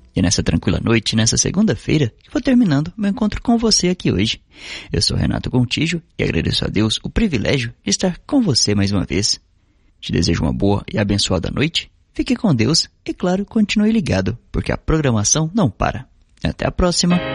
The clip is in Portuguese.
E nessa tranquila noite, nessa segunda-feira, que vou terminando meu encontro com você aqui hoje. Eu sou Renato Gontijo e agradeço a Deus o privilégio de estar com você mais uma vez. Te desejo uma boa e abençoada noite. Fique com Deus e, claro, continue ligado, porque a programação não para. Até a próxima!